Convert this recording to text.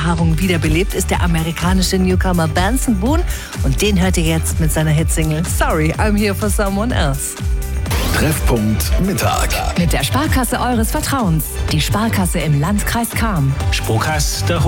Paarung wiederbelebt, ist der amerikanische Newcomer Benson Boone. Und den hört ihr jetzt mit seiner Hitsingle Sorry, I'm Here for Someone Else. Treffpunkt Mittag. Mit der Sparkasse eures Vertrauens. Die Sparkasse im Landkreis Cham. Sparkasse